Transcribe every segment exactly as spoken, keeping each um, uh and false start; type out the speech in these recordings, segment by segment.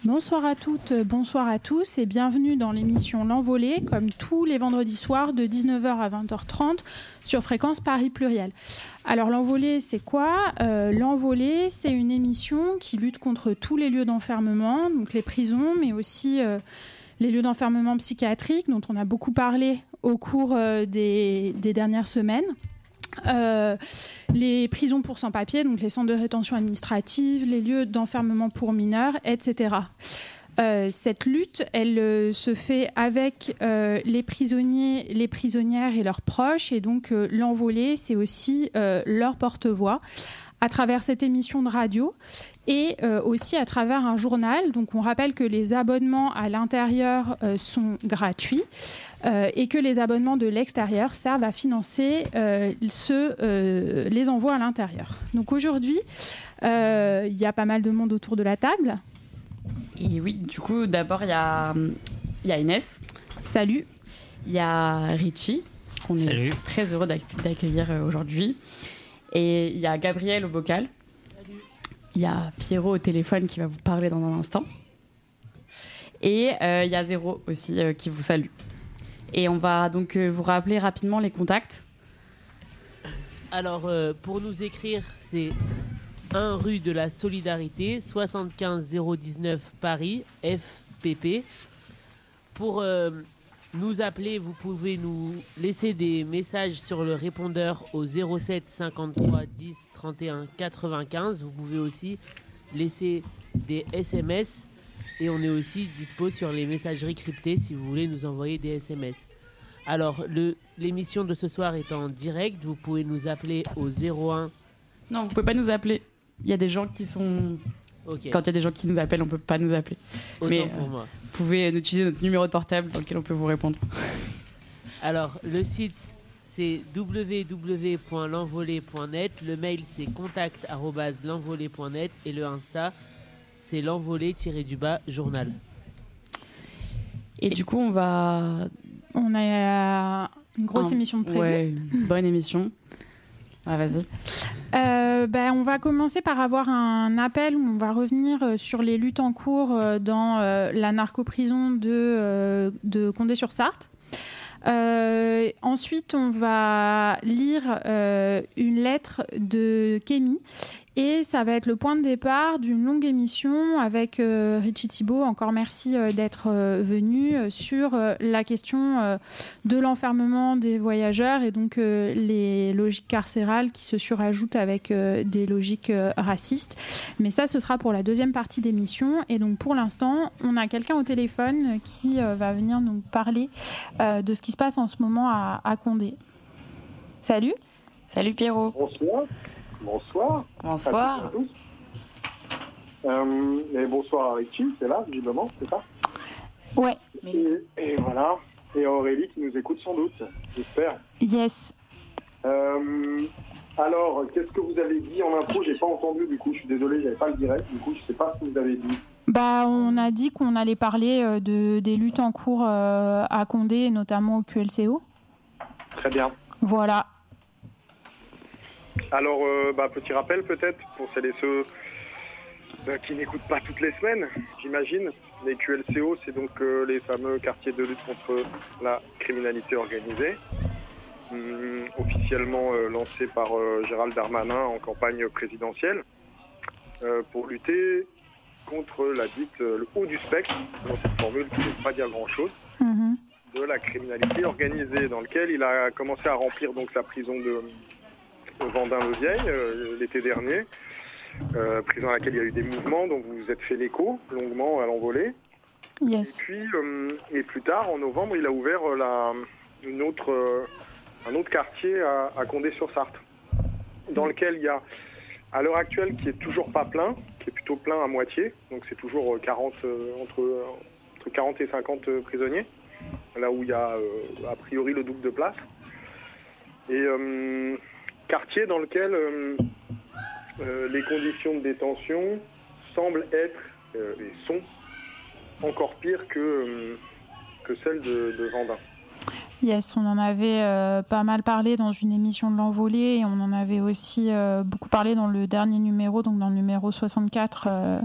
Bonsoir à toutes, bonsoir à tous et bienvenue dans l'émission L'Envolée, comme tous les vendredis soirs de dix-neuf heures à vingt heures trente sur Fréquence Paris Pluriel. Alors L'Envolée, c'est quoi ? euh, L'Envolée, c'est une émission qui lutte contre tous les lieux d'enfermement, donc les prisons, mais aussi euh, les lieux d'enfermement psychiatriques dont on a beaucoup parlé au cours euh, des, des dernières semaines. Euh, les prisons pour sans-papiers, donc les centres de rétention administrative, les lieux d'enfermement pour mineurs, et cetera. Euh, cette lutte, elle euh, se fait avec euh, les prisonniers, les prisonnières et leurs proches, et donc euh, L'Envolée, c'est aussi euh, leur porte-voix à travers cette émission de radio et euh, aussi à travers un journal. Donc on rappelle que les abonnements à l'intérieur euh, sont gratuits euh, et que les abonnements de l'extérieur servent à financer euh, ceux, euh, les envois à l'intérieur. Donc aujourd'hui, euh, il y a pas mal de monde autour de la table. Et oui, du coup, d'abord, il y a, il y a Inès. Salut. Il y a Richie, qu'on Salut. est très heureux d'ac- d'accueillir aujourd'hui. Et il y a Gabriel au bocal. Salut. Il y a Pierrot au téléphone qui va vous parler dans un instant. Et euh, il y a Zéro aussi euh, qui vous salue. Et on va donc euh, vous rappeler rapidement les contacts. Alors, euh, pour nous écrire, c'est un rue de la Solidarité, soixante-quinze zéro dix-neuf Paris, F P P. Pour euh, nous appeler, vous pouvez nous laisser des messages sur le répondeur au zéro sept cinquante-trois dix trente et un quatre-vingt-quinze. Vous pouvez aussi laisser des S M S et on est aussi dispo sur les messageries cryptées si vous voulez nous envoyer des S M S. Alors, le, l'émission de ce soir est en direct. Vous pouvez nous appeler au zéro un. Non, vous pouvez pas nous appeler. Il y a des gens qui sont... Ok. Quand il y a des gens qui nous appellent, on peut pas nous appeler. Autant Mais, pour euh, moi. Vous pouvez utiliser notre numéro de portable dans lequel on peut vous répondre. Alors, le site, c'est w w w point l'envolée point net. Le mail, c'est contact arobase l'envolée point net. Et le Insta, c'est l'envolée-du-bas journal. Et du coup, on va... On a une grosse Un- émission de prévue. Ouais, une bonne émission. Ah, vas-y. Euh, ben, on va commencer par avoir un appel où on va revenir euh, sur les luttes en cours euh, dans euh, la narcoprison de, euh, de Condé-sur-Sarthe. Euh, ensuite, on va lire euh, une lettre de Kémy et ça va être le point de départ d'une longue émission avec euh, Richie Thibault. Encore merci euh, d'être euh, venu euh, sur euh, la question euh, de l'enfermement des voyageurs et donc euh, les logiques carcérales qui se surajoutent avec euh, des logiques euh, racistes. Mais ça, ce sera pour la deuxième partie d'émission. Et donc pour l'instant, on a quelqu'un au téléphone qui euh, va venir nous parler euh, de ce qui se passe en ce moment à, à Condé. Salut. Salut Pierrot. Bonsoir. Bonsoir. Bonsoir. À tous. Euh, et bonsoir à Richie, c'est là, visiblement, c'est ça ? Ouais. Et, et voilà. Et Aurélie qui nous écoute sans doute, j'espère. Yes. Euh, alors, qu'est-ce que vous avez dit en intro ? J'ai pas entendu, du coup, je suis désolé, j'avais pas le direct, du coup, je sais pas ce que vous avez dit. Bah, on a dit qu'on allait parler euh, de, des luttes en cours euh, à Condé, et notamment au Q L C O. Très bien. Voilà. Alors, euh, bah, petit rappel peut-être pour celles et ceux euh, qui n'écoutent pas toutes les semaines, j'imagine. Les Q L C O, c'est donc euh, les fameux quartiers de lutte contre la criminalité organisée, hum, officiellement euh, lancés par euh, Gérald Darmanin en campagne présidentielle, euh, pour lutter contre la dite euh, le haut du spectre, dans cette formule qui ne veut pas dire grand-chose, Mmh. de la criminalité organisée, dans lequel il a commencé à remplir donc sa prison de Vendin-le-Vieil euh, l'été dernier, euh, prison à laquelle il y a eu des mouvements dont vous vous êtes fait l'écho longuement à l'envolée. Yes. Et puis, euh, et plus tard, en novembre, il a ouvert euh, la, une autre, euh, un autre quartier à, à Condé-sur-Sarthe, dans lequel il y a, à l'heure actuelle, qui est toujours pas plein, qui est plutôt plein à moitié, donc c'est toujours quarante, euh, entre, entre quarante et cinquante prisonniers, là où il y a euh, a priori le double de place. Et euh, quartier dans lequel euh, euh, les conditions de détention semblent être euh, et sont encore pires que, euh, que celles de, de Vendin. Yes, on en avait euh, pas mal parlé dans une émission de l'Envolée et on en avait aussi euh, beaucoup parlé dans le dernier numéro, donc dans le numéro soixante-quatre, euh,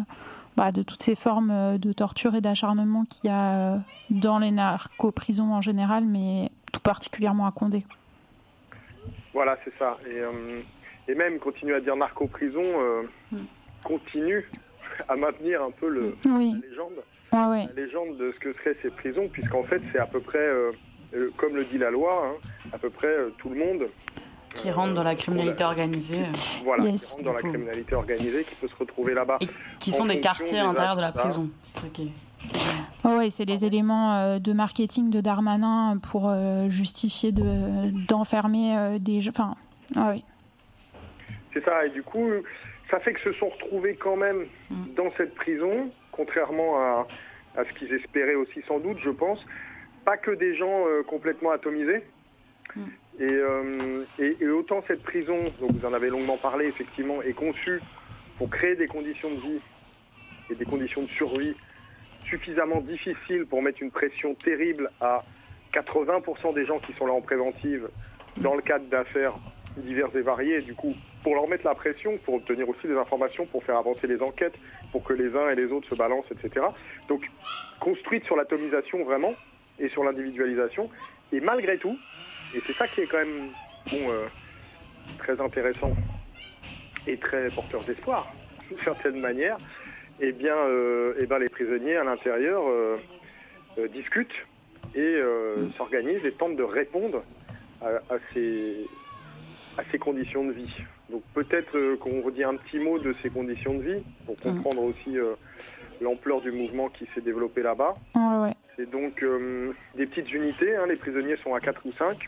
bah, de toutes ces formes de torture et d'acharnement qu'il y a dans les narco-prisons en général, mais tout particulièrement à Condé. Voilà, c'est ça. Et, euh, et même, continuer à dire narco-prison, euh, mm. continue à maintenir un peu le, oui. la légende. Ah ouais. La légende de ce que seraient ces prisons, puisqu'en fait, c'est à peu près, euh, euh, comme le dit la loi, hein, à peu près euh, tout le monde... Qui euh, rentre dans la criminalité organisée. Voilà, yes. qui rentre dans la criminalité organisée, qui peut se retrouver là-bas. Et qui sont des quartiers à l'intérieur de la prison. C'est ça qui est... Oh oui, c'est les éléments euh, de marketing de Darmanin pour euh, justifier de, d'enfermer euh, des gens. Enfin, ah oui. C'est ça, et du coup, ça fait que se sont retrouvés quand même mm. dans cette prison, contrairement à, à ce qu'ils espéraient aussi sans doute, je pense. Pas que des gens euh, complètement atomisés. Mm. Et, euh, et, et autant cette prison, donc vous en avez longuement parlé effectivement, est conçue pour créer des conditions de vie et des conditions de survie suffisamment difficiles pour mettre une pression terrible à quatre-vingts pour cent des gens qui sont là en préventive dans le cadre d'affaires diverses et variées. Et du coup, pour leur mettre la pression, pour obtenir aussi des informations, pour faire avancer les enquêtes, pour que les uns et les autres se balancent, et cetera. Donc, construite sur l'atomisation vraiment et sur l'individualisation. Et malgré tout, et c'est ça qui est quand même bon, euh, très intéressant et très porteur d'espoir, d'une certaine manière, eh bien, euh, eh ben, les prisonniers à l'intérieur euh, euh, discutent et euh, mmh. s'organisent et tentent de répondre à, à, ces, à ces conditions de vie. Donc peut-être euh, qu'on redit un petit mot de ces conditions de vie pour comprendre mmh. aussi euh, l'ampleur du mouvement qui s'est développé là-bas. Ouais, ouais. C'est donc euh, des petites unités, hein, les prisonniers sont à quatre ou cinq.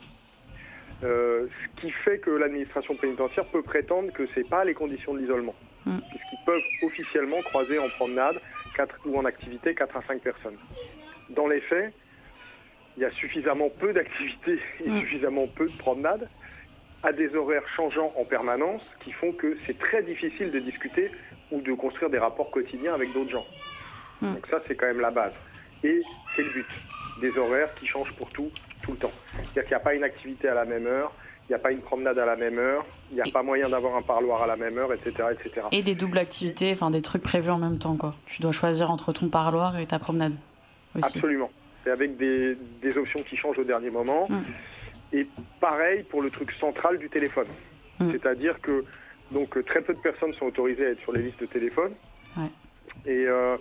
Euh, ce qui fait que l'administration pénitentiaire peut prétendre que ce n'est pas les conditions de l'isolement, mmh. puisqu'ils peuvent officiellement croiser en promenade quatre, ou en activité quatre à cinq personnes. Dans les faits, il y a suffisamment peu d'activités et mmh. suffisamment peu de promenades à des horaires changeants en permanence qui font que c'est très difficile de discuter ou de construire des rapports quotidiens avec d'autres gens. Mmh. Donc ça, c'est quand même la base. Et c'est le but, des horaires qui changent pour tout, tout le temps. C'est-à-dire qu'il n'y a pas une activité à la même heure, il n'y a pas une promenade à la même heure, il n'y a et... pas moyen d'avoir un parloir à la même heure, et cetera, et cetera. Et des doubles activités, enfin des trucs prévus en même temps, quoi. Tu dois choisir entre ton parloir et ta promenade aussi. Absolument. Et avec des, des options qui changent au dernier moment. Mmh. Et pareil pour le truc central du téléphone. Mmh. C'est-à-dire que donc, très peu de personnes sont autorisées à être sur les listes de téléphone. Ouais. Et, euh,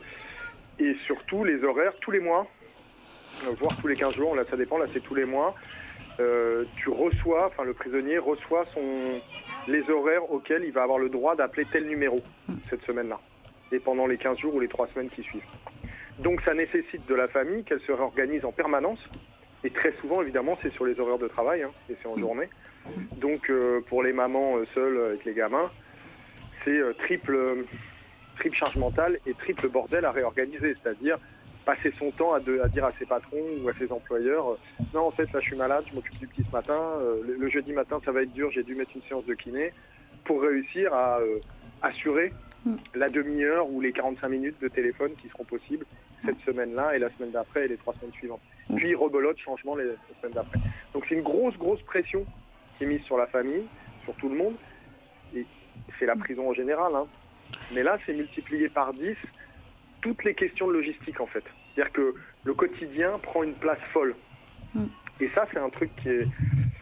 et surtout les horaires, tous les mois, euh, voire tous les quinze jours, là ça dépend, là c'est tous les mois, euh, tu reçois, enfin le prisonnier reçoit son, les horaires auxquels il va avoir le droit d'appeler tel numéro mmh. cette semaine-là. Et pendant les quinze jours ou les trois semaines qui suivent. Donc ça nécessite de la famille qu'elle se réorganise en permanence. Et très souvent, évidemment, c'est sur les horaires de travail, hein, et c'est en journée. Donc, euh, pour les mamans euh, seules avec les gamins, c'est euh, triple, euh, triple charge mentale et triple bordel à réorganiser. C'est-à-dire passer son temps à, de, à dire à ses patrons ou à ses employeurs euh, « Non, en fait, là, je suis malade, je m'occupe du petit ce matin. Euh, le, le jeudi matin, ça va être dur, j'ai dû mettre une séance de kiné. » pour réussir à euh, assurer mm. la demi-heure ou les quarante-cinq minutes de téléphone qui seront possibles cette semaine-là et la semaine d'après et les trois semaines suivantes. Puis rebelote, changement les, les semaines d'après. Donc c'est une grosse, grosse pression qui est mise sur la famille, sur tout le monde. Et c'est la prison en général. Hein. Mais là, c'est multiplié par dix toutes les questions de logistique, en fait. C'est-à-dire que le quotidien prend une place folle. Mm. Et ça, c'est un truc qui est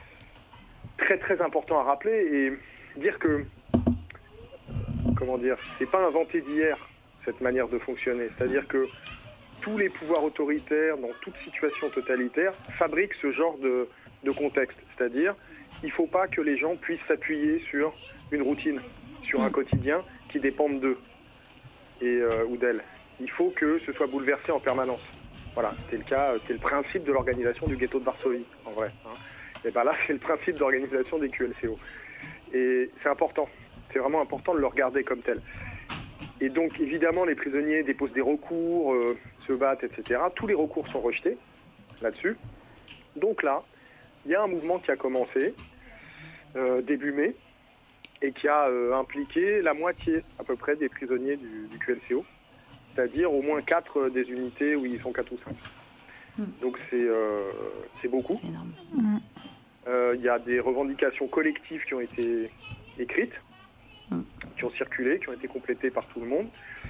très, très important à rappeler et dire que, comment dire, c'est pas inventé d'hier, cette manière de fonctionner. C'est-à-dire que tous les pouvoirs autoritaires, dans toute situation totalitaire, fabriquent ce genre de, de contexte. C'est-à-dire, il ne faut pas que les gens puissent s'appuyer sur une routine, sur un quotidien qui dépende d'eux et, euh, ou d'elles. Il faut que ce soit bouleversé en permanence. Voilà, c'était le cas, c'était le principe de l'organisation du ghetto de Varsovie, en vrai. Hein. Et bien là, c'est le principe d'organisation des Q L C O. Et c'est important, c'est vraiment important de le regarder comme tel. Et donc, évidemment, les prisonniers déposent des recours, euh, se battent, et cetera. Tous les recours sont rejetés là-dessus. Donc là, il y a un mouvement qui a commencé euh, début mai et qui a euh, impliqué la moitié à peu près des prisonniers du, du Q L C O, c'est-à-dire au moins quatre des unités où ils sont quatre ou cinq. Mmh. Donc c'est, euh, c'est beaucoup. C'est énorme. Mmh. Euh, y a des revendications collectives qui ont été écrites, mmh. qui ont circulé, qui ont été complétées par tout le monde,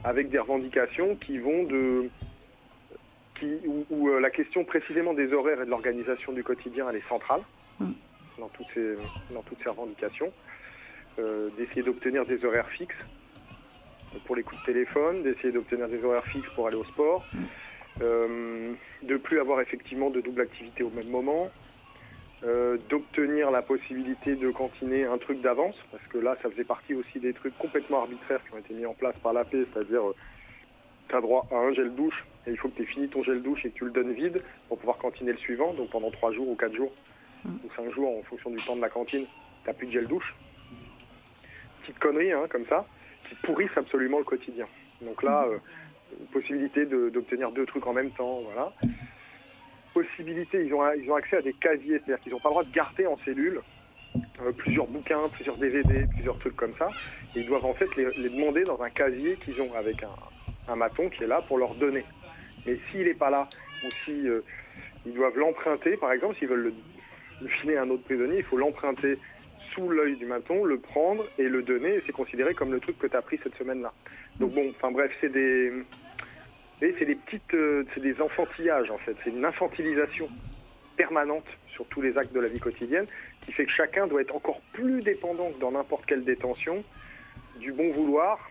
avec des revendications qui vont de... Qui, où, où euh, la question précisément des horaires et de l'organisation du quotidien, elle est centrale mmh. dans, toutes ces, dans toutes ces revendications. Euh, d'essayer d'obtenir des horaires fixes pour les coups de téléphone, d'essayer d'obtenir des horaires fixes pour aller au sport, mmh. euh, de ne plus avoir effectivement de double activité au même moment, euh, d'obtenir la possibilité de cantiner un truc d'avance, parce que là, ça faisait partie aussi des trucs complètement arbitraires qui ont été mis en place par l'A P, c'est-à-dire euh, tu as droit à un gel douche, et il faut que tu aies fini ton gel douche et que tu le donnes vide pour pouvoir cantiner le suivant, donc pendant trois jours ou quatre jours, mmh. ou cinq jours en fonction du temps de la cantine, tu n'as plus de gel douche. Petites conneries hein, comme ça, qui pourrissent absolument le quotidien. Donc là, euh, possibilité de, d'obtenir deux trucs en même temps, voilà. Possibilité, ils ont, ils ont accès à des casiers, c'est-à-dire qu'ils n'ont pas le droit de garder en cellule euh, plusieurs bouquins, plusieurs D V D, plusieurs trucs comme ça, et ils doivent en fait les, les demander dans un casier qu'ils ont avec un, un maton qui est là pour leur donner. Mais s'il n'est pas là, ou si euh, ils doivent l'emprunter, par exemple, s'ils veulent le, le filer à un autre prisonnier, il faut l'emprunter sous l'œil du maton, le prendre et le donner, et c'est considéré comme le truc que tu as pris cette semaine-là. Donc bon, enfin bref, c'est des, c'est des petites, euh, c'est des enfantillages en fait, c'est une infantilisation permanente sur tous les actes de la vie quotidienne, qui fait que chacun doit être encore plus dépendant que dans n'importe quelle détention du bon vouloir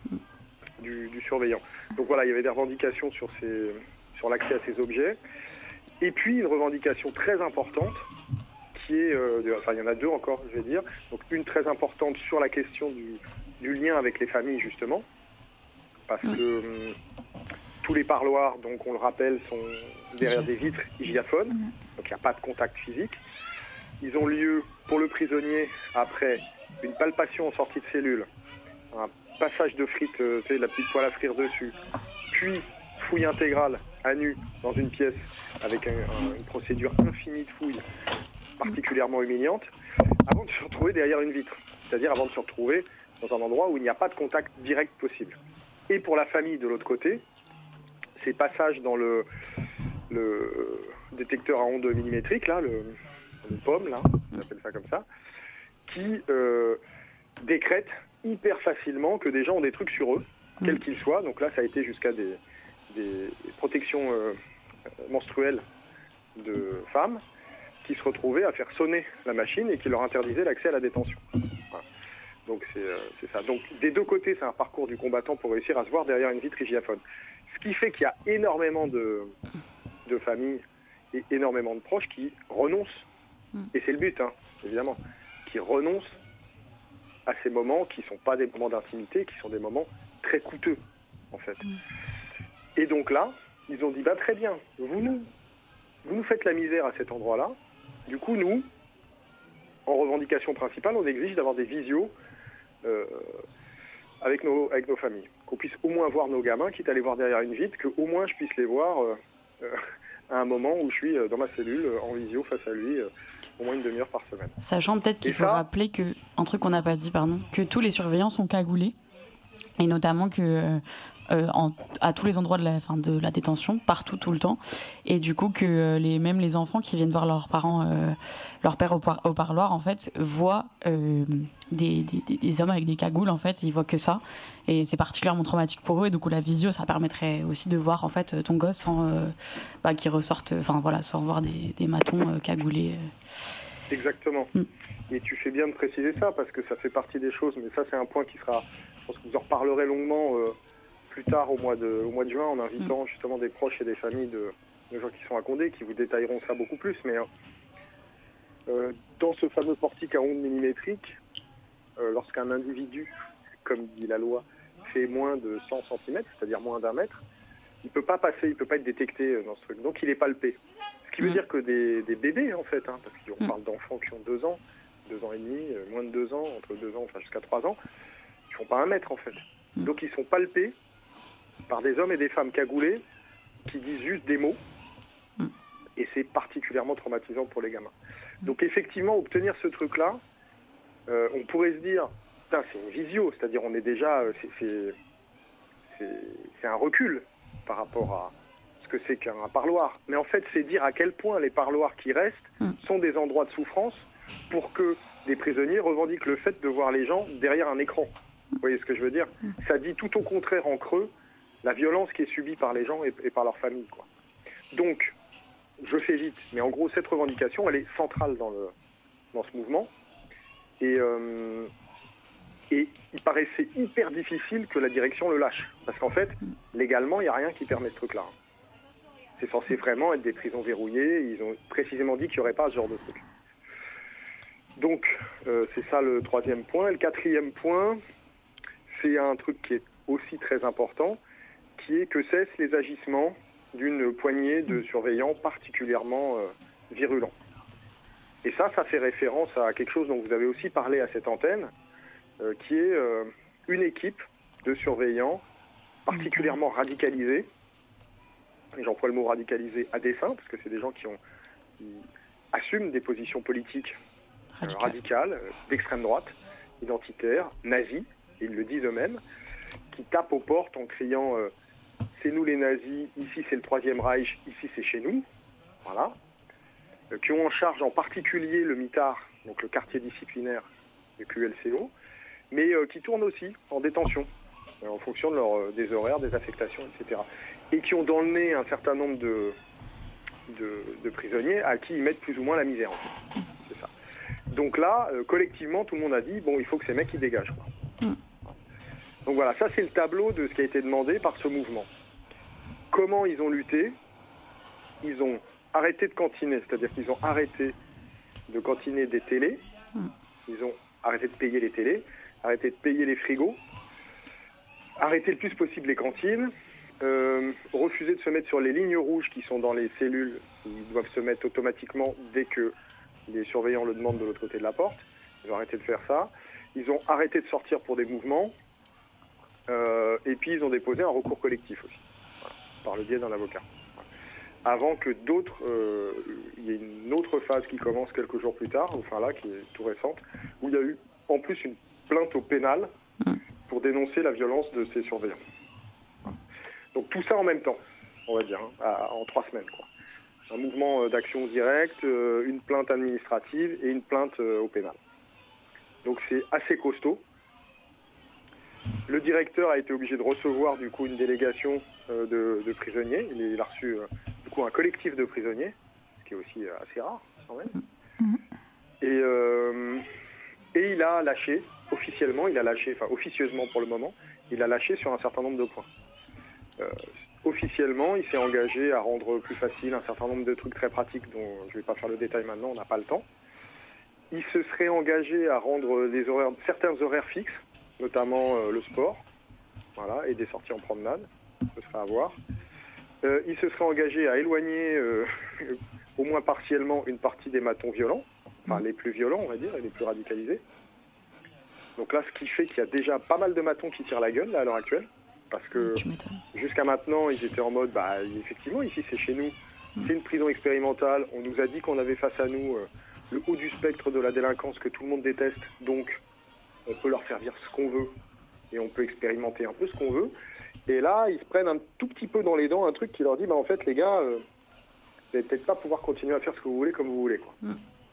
du, du surveillant. Donc voilà, il y avait des revendications sur ces, sur l'accès à ces objets, et puis une revendication très importante. Qui est, euh, de, enfin il y en a deux encore, je vais dire. Donc une très importante sur la question du, du lien avec les familles justement, parce mmh. que euh, tous les parloirs, donc on le rappelle, sont derrière des vitres hygiaphones, mmh. donc il n'y a pas de contact physique. Ils ont lieu pour le prisonnier après une palpation en sortie de cellule, un passage de frites, euh, tu sais, la petite poêle à frire dessus, puis fouille intégrale à nu dans une pièce avec un, un, une procédure infinie de fouilles particulièrement humiliante, avant de se retrouver derrière une vitre, c'est-à-dire avant de se retrouver dans un endroit où il n'y a pas de contact direct possible. Et pour la famille de l'autre côté, ces passages dans le, le détecteur à ondes millimétriques, là, le, le P O M, là, on appelle ça comme ça, qui euh, décrète hyper facilement que des gens ont des trucs sur eux, mmh. quels qu'ils soient. Donc là, ça a été jusqu'à des, des protections euh, menstruelles de femmes, qui se retrouvaient à faire sonner la machine et qui leur interdisait l'accès à la détention. Voilà. Donc c'est, euh, c'est ça. Donc des deux côtés, c'est un parcours du combattant pour réussir à se voir derrière une vitre hygiaphone. Ce qui fait qu'il y a énormément de, de familles et énormément de proches qui renoncent, et c'est le but, hein, évidemment, qui renoncent à ces moments qui ne sont pas des moments d'intimité, qui sont des moments très coûteux, en fait. Et donc là, ils ont dit, bah très bien, vous nous, vous nous faites la misère à cet endroit-là. Du coup, nous, en revendication principale, on exige d'avoir des visios euh, avec, nos, avec nos familles. Qu'on puisse au moins voir nos gamins, quitte à les voir derrière une vitre, qu'au moins je puisse les voir euh, euh, à un moment où je suis dans ma cellule, en visio, face à lui, euh, au moins une demi-heure par semaine. Sachant peut-être qu'il Et faut ça, rappeler que, un truc qu'on n'a pas dit, pardon, que tous les surveillants sont cagoulés, et notamment que... Euh, Euh, en, à tous les endroits de la, fin, de la détention, partout, tout le temps, et du coup que euh, les, même les enfants qui viennent voir leurs parents, euh, leur père au, par, au parloir, en fait, voient euh, des, des, des hommes avec des cagoules, en fait, ils voient que ça, et c'est particulièrement traumatique pour eux, et du coup la visio, ça permettrait aussi de voir en fait ton gosse sans euh, bah, qu'il ressorte, enfin voilà, sans voir des, des matons euh, cagoulés. Euh. Exactement. Mm. Et tu fais bien de préciser ça, parce que ça fait partie des choses, mais ça c'est un point qui sera, je pense que vous en reparlerez longuement euh, plus tard au mois de, au mois de juin, en invitant mmh. justement des proches et des familles de, de gens qui sont à Condé, qui vous détailleront ça beaucoup plus. Mais euh, dans ce fameux portique à ondes millimétriques, euh, lorsqu'un individu, comme dit la loi, fait moins de cent centimètres, c'est-à-dire moins d'un mètre, il ne peut pas passer, il ne peut pas être détecté dans ce truc. Donc il est palpé. Ce qui veut mmh. dire que des, des bébés, en fait, hein, parce qu'on mmh. parle d'enfants qui ont deux ans, deux ans et demi, moins de deux ans, entre deux ans, enfin jusqu'à trois ans, ils ne font pas un mètre, en fait. Mmh. Donc ils sont palpés par des hommes et des femmes cagoulés qui disent juste des mots, mm. et c'est particulièrement traumatisant pour les gamins. Mm. Donc effectivement, obtenir ce truc-là, euh, on pourrait se dire, putain, c'est une visio, c'est-à-dire on est déjà, c'est, c'est, c'est, c'est un recul par rapport à ce que c'est qu'un parloir. Mais en fait, c'est dire à quel point les parloirs qui restent mm. sont des endroits de souffrance pour que des prisonniers revendiquent le fait de voir les gens derrière un écran. Vous voyez ce que je veux dire ? Ça dit tout au contraire en creux la violence qui est subie par les gens et, et par leur famille, quoi. Donc, je fais vite, mais en gros, cette revendication, elle est centrale dans, le, dans ce mouvement. Et, euh, et il paraissait hyper difficile que la direction le lâche. Parce qu'en fait, légalement, il n'y a rien qui permet ce truc-là. C'est censé vraiment être des prisons verrouillées. Ils ont précisément dit qu'il n'y aurait pas ce genre de truc. Donc, euh, c'est ça le troisième point. Et le quatrième point, c'est un truc qui est aussi très important, qui est que cessent les agissements d'une poignée de surveillants particulièrement euh, virulents. Et ça, ça fait référence à quelque chose dont vous avez aussi parlé à cette antenne, euh, qui est euh, une équipe de surveillants particulièrement radicalisés. Et j'emploie le mot radicalisé à dessein, parce que c'est des gens qui, ont, qui assument des positions politiques euh, radicales, euh, d'extrême droite, identitaires, nazis, ils le disent eux-mêmes, qui tapent aux portes en criant euh, « c'est nous les nazis, ici c'est le Troisième Reich, ici c'est chez nous », voilà, euh, qui ont en charge en particulier le MITAR, donc le quartier disciplinaire du Q L C O, mais euh, qui tournent aussi en détention, euh, en fonction de leur, euh, des horaires, des affectations, et cetera. Et qui ont dans le nez un certain nombre de, de, de prisonniers à qui ils mettent plus ou moins la misère, en fait. C'est ça. Donc là, euh, collectivement, tout le monde a dit, bon, il faut que ces mecs, ils dégagent, quoi. Mm. Donc voilà, ça c'est le tableau de ce qui a été demandé par ce mouvement. Comment ils ont lutté ? Ils ont arrêté de cantiner, c'est-à-dire qu'ils ont arrêté de cantiner des télés, mm. Ils ont arrêté de payer les télés, arrêté de payer les frigos, arrêté le plus possible les cantines, euh, refusé de se mettre sur les lignes rouges qui sont dans les cellules, ils doivent se mettre automatiquement dès que les surveillants le demandent de l'autre côté de la porte. Ils ont arrêté de faire ça. Ils ont arrêté de sortir pour des mouvements. Euh, et puis ils ont déposé un recours collectif aussi, voilà, par le biais d'un avocat. Voilà. Avant que d'autres, euh, il y ait une autre phase qui commence quelques jours plus tard, enfin là, qui est tout récente, où il y a eu en plus une plainte au pénal pour dénoncer la violence de ces surveillants. Voilà. Donc tout ça en même temps, on va dire, hein, à, en trois semaines, quoi. Un mouvement euh, d'action directe, euh, une plainte administrative et une plainte euh, au pénal. Donc c'est assez costaud. Le directeur a été obligé de recevoir du coup une délégation euh, de, de prisonniers. Il, il a reçu euh, du coup un collectif de prisonniers, ce qui est aussi euh, assez rare quand même. Mmh. Et, euh, et il a lâché officiellement, il a lâché, enfin officieusement pour le moment, il a lâché sur un certain nombre de points. Euh, officiellement, il s'est engagé à rendre plus facile un certain nombre de trucs très pratiques dont je ne vais pas faire le détail maintenant, on n'a pas le temps. Il se serait engagé à rendre des horaires, certains horaires fixes, notamment euh, le sport, voilà, et des sorties en promenade, ce serait à voir. Euh, il se serait engagé à éloigner, euh, au moins partiellement, une partie des matons violents, enfin les plus violents, on va dire, et les plus radicalisés. Donc là, ce qui fait qu'il y a déjà pas mal de matons qui tirent la gueule, là, à l'heure actuelle, parce que jusqu'à maintenant, ils étaient en mode, bah, effectivement, ici, c'est chez nous, c'est une prison expérimentale, on nous a dit qu'on avait face à nous euh, le haut du spectre de la délinquance que tout le monde déteste, donc on peut leur faire dire ce qu'on veut et on peut expérimenter un peu ce qu'on veut. Et là, ils se prennent un tout petit peu dans les dents un truc qui leur dit, bah en fait, les gars, euh, vous n'allez peut-être pas pouvoir continuer à faire ce que vous voulez comme vous voulez, quoi. Mm.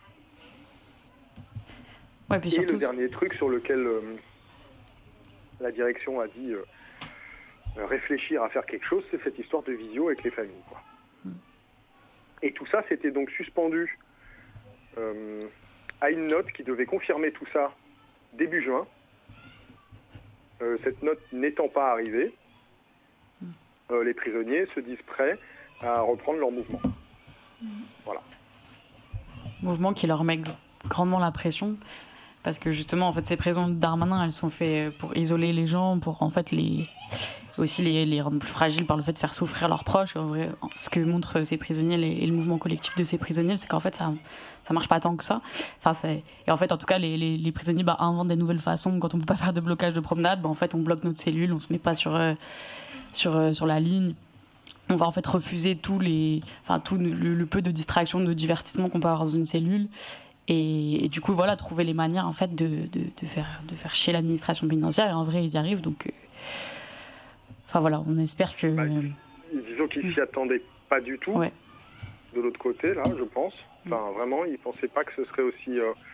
Ouais, puis et surtout... le dernier truc sur lequel euh, la direction a dit euh, réfléchir à faire quelque chose, c'est cette histoire de visio avec les familles, quoi. Mm. Et tout ça, c'était donc suspendu euh, à une note qui devait confirmer tout ça début juin. Euh, cette note n'étant pas arrivée, euh, les prisonniers se disent prêts à reprendre leur mouvement. Voilà. Mouvement qui leur met grandement la pression, parce que justement, en fait, ces prisons de Darmanin, elles sont faites pour isoler les gens, pour en fait les aussi les, les rendre plus fragiles par le fait de faire souffrir leurs proches. En vrai, ce que montrent ces prisonniers les, et le mouvement collectif de ces prisonniers, c'est qu'en fait, ça ça marche pas tant que ça. Enfin, c'est... Et en fait, en tout cas, les, les, les prisonniers bah, inventent des nouvelles façons. Quand on peut pas faire de blocage de promenade, bah, en fait, on bloque notre cellule, on se met pas sur, euh, sur, euh, sur la ligne. On va en fait refuser tous les, enfin, tout le, le peu de distraction, de divertissement qu'on peut avoir dans une cellule. Et, et du coup, voilà, trouver les manières en fait, de, de, de, faire, de faire chier l'administration pénitentiaire. Et en vrai, ils y arrivent. Donc, euh... enfin voilà, on espère que... Bah, disons qu'ils s'y attendaient pas du tout, ouais. De l'autre côté, là, je pense. Enfin, vraiment, ils ne pensaient pas que ce serait aussi, euh,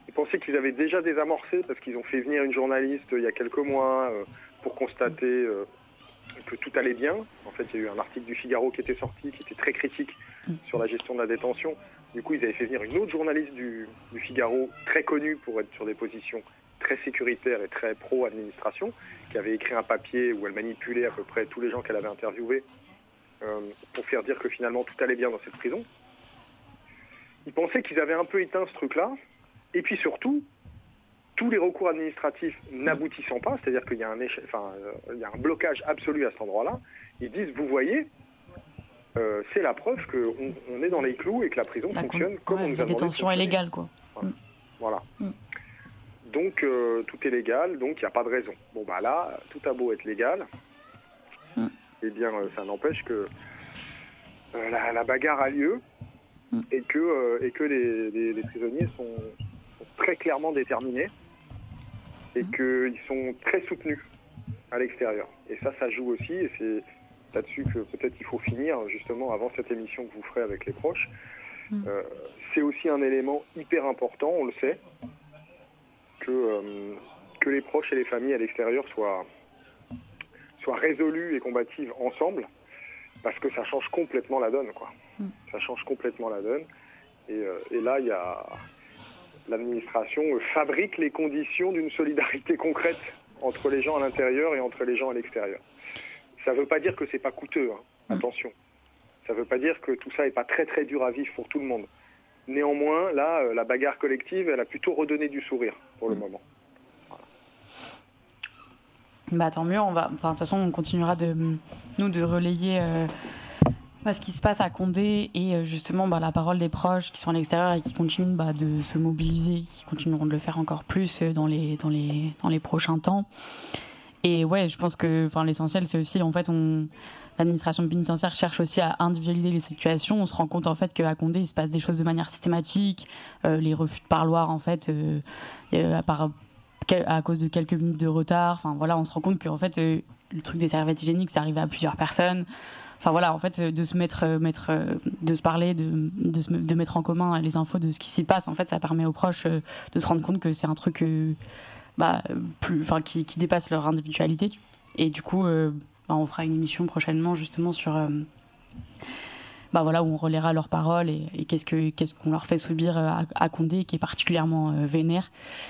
ils pensaient qu'ils avaient déjà désamorcé parce qu'ils ont fait venir une journaliste il y a quelques mois euh, pour constater euh, que tout allait bien. En fait, il y a eu un article du Figaro qui était sorti, qui était très critique sur la gestion de la détention. Du coup, ils avaient fait venir une autre journaliste du, du Figaro, très connue pour être sur des positions très sécuritaires et très pro-administration, qui avait écrit un papier où elle manipulait à peu près tous les gens qu'elle avait interviewés euh, pour faire dire que finalement tout allait bien dans cette prison. Ils pensaient qu'ils avaient un peu éteint ce truc-là. Et puis surtout, tous les recours administratifs n'aboutissant pas, c'est-à-dire qu'il y a un, éche... enfin, euh, il y a un blocage absolu à cet endroit-là, ils disent, vous voyez, euh, c'est la preuve qu'on on est dans les clous et que la prison la fonctionne con... comme ouais, on nous a demandé. La détention est légale, quoi. Voilà. Mm. voilà. Mm. Donc, euh, tout est légal, donc il n'y a pas de raison. Bon, bah là, tout a beau être légal, mm. eh bien, euh, ça n'empêche que euh, la, la bagarre a lieu mm. et que, euh, et que les, les, les prisonniers sont, sont très clairement déterminés et mm. qu'ils sont très soutenus à l'extérieur. Et ça, ça joue aussi, et c'est là-dessus que peut-être il faut finir, justement, avant cette émission que vous ferez avec les proches. Mm. Euh, c'est aussi un élément hyper important, on le sait, que, euh, que les proches et les familles à l'extérieur soient, soient résolues et combatives ensemble, parce que ça change complètement la donne, quoi. Mm. Ça change complètement la donne. Et, euh, et là, il y a... l'administration fabrique les conditions d'une solidarité concrète entre les gens à l'intérieur et entre les gens à l'extérieur. Ça ne veut pas dire que c'est pas coûteux, hein. mmh. Attention. Ça ne veut pas dire que tout ça n'est pas très très dur à vivre pour tout le monde. Néanmoins, là, la bagarre collective, elle a plutôt redonné du sourire pour mmh. le moment. Voilà. Bah tant mieux, on va. Enfin, de toute façon, on continuera de nous de relayer euh, bah, ce qui se passe à Condé et justement bah, la parole des proches qui sont à l'extérieur et qui continuent bah, de se mobiliser, qui continueront de le faire encore plus dans les dans les dans les prochains temps. Et ouais, je pense que enfin l'essentiel, c'est aussi en fait on l'administration pénitentiaire cherche aussi à individualiser les situations. On se rend compte en fait qu'à Condé, il se passe des choses de manière systématique, euh, les refus de parloir en fait, euh, à part à cause de quelques minutes de retard. Enfin voilà, on se rend compte qu'en fait euh, le truc des serviettes hygiéniques, ça arrivait à plusieurs personnes. Enfin voilà, en fait, de se mettre, mettre de se parler, de, de, se, de mettre en commun les infos de ce qui s'y passe, en fait, ça permet aux proches de se rendre compte que c'est un truc euh, bah, plus, enfin, qui, qui dépasse leur individualité. Et du coup, euh, bah, on fera une émission prochainement justement sur, euh, bah voilà, où on relaiera leurs paroles et, et qu'est-ce que, qu'est-ce qu'on leur fait subir à, à Condé, qui est particulièrement euh, vénère.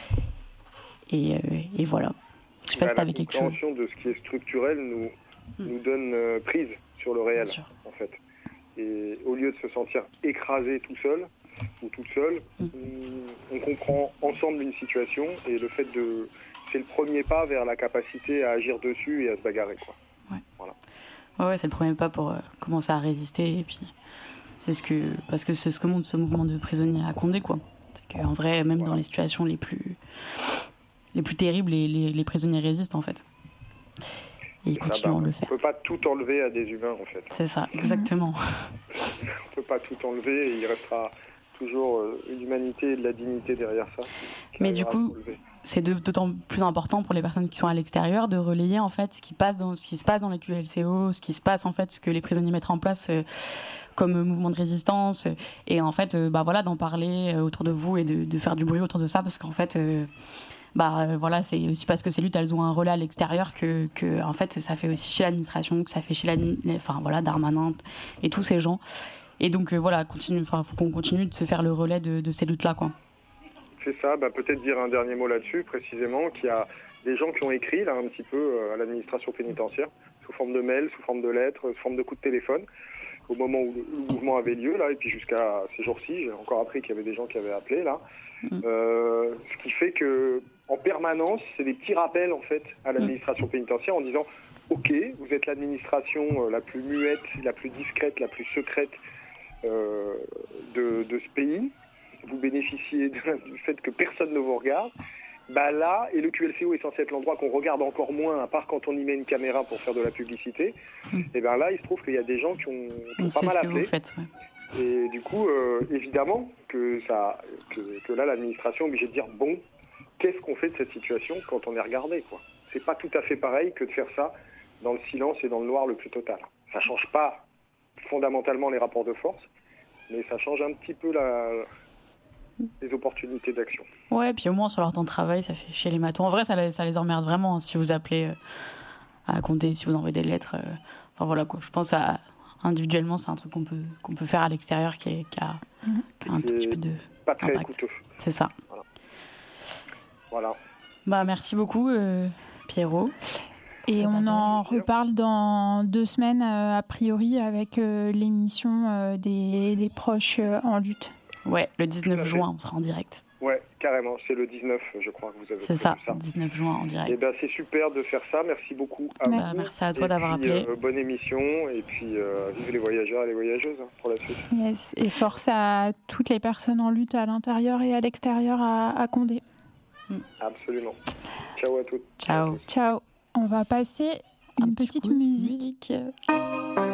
Et, euh, et voilà. Je sais pas bah, si tu avais quelque chose. La compréhension de ce qui est structurel nous, mmh. nous donne euh, prise sur le réel, en fait. Et au lieu de se sentir écrasé tout seul, ou toute seule, mmh. on, on comprend ensemble une situation, et le fait de... c'est le premier pas vers la capacité à agir dessus et à se bagarrer, quoi. Ouais. Voilà. Ouais, ouais, c'est le premier pas pour euh, commencer à résister, et puis c'est ce que... parce que c'est ce que montre ce mouvement de prisonniers à Condé, quoi. C'est qu'en vrai, même voilà. dans les situations les plus... les plus terribles, les, les, les prisonniers résistent, en fait. Et ils continuent à le faire. On ne peut pas tout enlever à des humains, en fait. C'est ça, exactement. On ne peut pas tout enlever et il restera toujours une humanité et de la dignité derrière ça. Mais du coup, c'est d'autant plus important pour les personnes qui sont à l'extérieur de relayer en fait ce qui, passe dans, ce qui se passe dans les Q L C O, ce qui se passe en fait, ce que les prisonniers mettent en place euh, comme mouvement de résistance. Et en fait, euh, bah, voilà, d'en parler euh, autour de vous et de, de faire du bruit autour de ça parce qu'en fait... Euh, Bah euh, voilà, c'est aussi parce que ces luttes elles ont un relais à l'extérieur que, que en fait ça fait aussi chez l'administration, que ça fait chez l'administration, enfin voilà, Darmanin et tous ces gens. Et donc euh, voilà, continue, enfin faut qu'on continue de se faire le relais de, de ces luttes là, quoi. C'est ça, bah, peut-être dire un dernier mot là-dessus précisément, qu'il y a des gens qui ont écrit là un petit peu à l'administration pénitentiaire sous forme de mails, sous forme de lettres, sous forme de coups de téléphone au moment où le mouvement avait lieu là, et puis jusqu'à ces jours-ci, j'ai encore appris qu'il y avait des gens qui avaient appelé là. Mmh. Euh, ce qui fait que en permanence, c'est des petits rappels en fait à l'administration pénitentiaire en disant ok, vous êtes l'administration la plus muette, la plus discrète, la plus secrète euh, de, de ce pays. Vous bénéficiez de, du fait que personne ne vous regarde. Bah là, et le Q L C O est censé être l'endroit qu'on regarde encore moins, à part quand on y met une caméra pour faire de la publicité. Mmh. Et bien là, il se trouve qu'il y a des gens qui ont, qui ont pas mal appelé. Vous faites, ouais. Et du coup, euh, évidemment que ça, que, que là, l'administration est obligée de dire bon. Qu'est-ce qu'on fait de cette situation quand on est regardé, quoi ? C'est pas tout à fait pareil que de faire ça dans le silence et dans le noir le plus total. Ça change pas fondamentalement les rapports de force, mais ça change un petit peu la, des opportunités d'action. Ouais, puis au moins sur leur temps de travail, ça fait chier les matos. En vrai, ça les, ça les emmerde vraiment hein, si vous appelez euh, à compter, si vous envoyez des lettres. Euh, enfin voilà quoi. Je pense à individuellement, c'est un truc qu'on peut qu'on peut faire à l'extérieur qui, est, qui, a, mmh. qui a un tout petit peu de pas très impact. Coûteux. C'est ça. Voilà. voilà. Bah merci beaucoup euh, Pierrot. Et c'est on en reparle dans deux semaines euh, a priori avec euh, l'émission euh, des, des proches euh, en lutte. Ouais, le dix-neuf juin, on sera en direct. Ouais, carrément, c'est le dix-neuf, je crois que vous avez C'est ça, ça, dix-neuf juin en direct. Et ben c'est super de faire ça, merci beaucoup à bah, vous. Merci à toi et d'avoir puis, appelé. Euh, bonne émission, et puis euh, vive les voyageurs et les voyageuses hein, pour la suite. Yes, et force à toutes les personnes en lutte à l'intérieur et à l'extérieur à, à Condé. Mm. Absolument. Ciao à toutes. Ciao. Ciao. On va passer une petite musique. musique.